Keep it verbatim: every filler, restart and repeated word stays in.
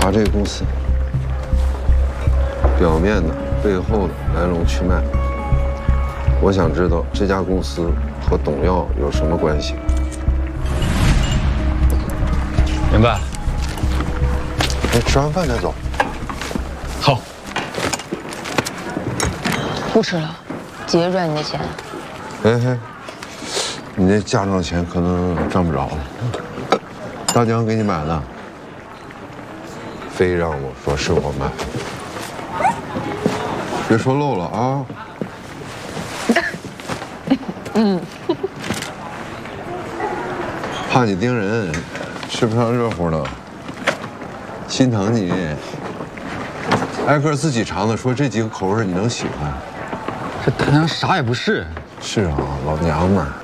查这个公司，表面的、背后的来龙去脉。我想知道这家公司和董耀有什么关系。 明白。 哎，吃完饭再走。 好。 不吃了，姐姐赚你的钱。 哎嘿，你这嫁妆钱可能赚不着了。大江给你买的，非让我说是我买，别说漏了啊。嗯。怕你盯人，吃不上热乎的，心疼你。挨个自己尝的，说这几个口味你能喜欢？ 这大娘啥也不是。 是啊，老娘们儿。